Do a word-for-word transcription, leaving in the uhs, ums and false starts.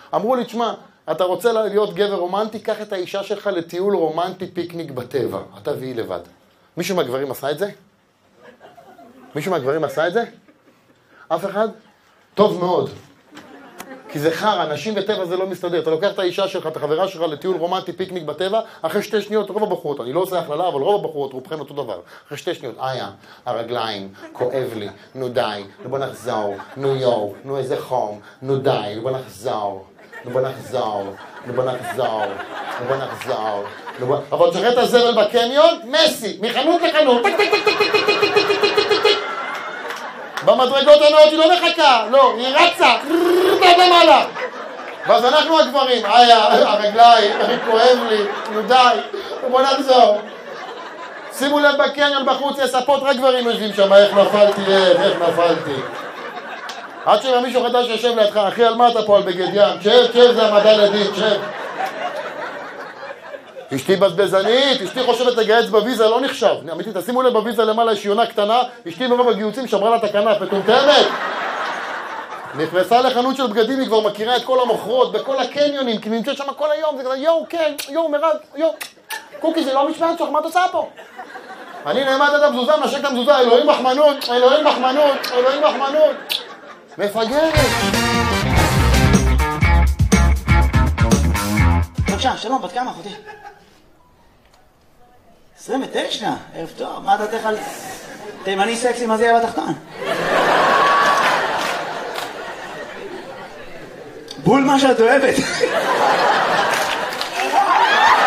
אמרו לי, תשמע, אתה רוצה להיות גבר רומנטי, קח את האישה שלך לטיול רומנטי פיקניק בטבע. אתה והיא לבד. מישהו מהגברים עשה את זה? מישהו מהגברים עשה את זה? אף אחד? טוב מאוד. כי זה חר, אנשים בטבע זה לא מסתדר. אתה לוקח את האישה שלך, את החברה שלך לטיול רומנטי פיקניק בטבע, אחרי שתי שניות, רוב הבחורות, אני לא עושה הכללה, אבל רוב הבחורות, רובכן אותו דבר. אחרי שתי שניות, איה, הרגליים, כואב לי, נו די, נו בוא נחזור, נו יו, נו איזה חום, נו די, נו בוא נחזור, נו בוא נחזור, נו בוא נחזור, נו בוא נחזור, נו בוא... אבל תשחרר את הזבל בקניון, מסי, מחנות לחנות, טק טק טק טק טק טק טק טק טק טק טק במדרגות הנאות היא לא מחכה, לא, היא רצה, אתה למעלה. ואז אנחנו הגברים, איה, הרגליים, כואב לי, נו די, בוא נחזור. שימו לב בקניון בחוץ, יש ספות, רק גברים יושבים שם, איך נפלתי, איך, איך נפלתי. עד שבא מישהו חדש שיושב לידך, אחי, על מה אתה פה על בגד ים? שב, שב, זה המדע לדין, שב. אשתי בזבזנית, אשתי חושבת לגייץ בוויזה, לא נחשב. אמיתי, תשימו לב בוויזה למעלה, יש יונה קטנה, אשתי מרוב הגיוצים שמרה לה את הכנף, מטומטמת. נכנסה לחנות של בגדים, היא כבר מכירה את כל המוכרות, בכל הקניונים, כי נמצאת שם כל היום, זה כזה, יואו, כן, יואו, מירב, יואו. קוקי, זה לא משמעת שלך, מה את עושה פה? אני נעמד את המזוזה, נשק את המזוזה, אלוהים מחמנות, אלוהים מחמנות, אלוהים מחמנות. מפגרת. בבקשה, שלום, בת כמה, אחותי? עשרים ותשע, ערב טוב, מה דעתך על תימני סקסי, מה זה יהיה בתחתון? בול מה שאת אוהבת.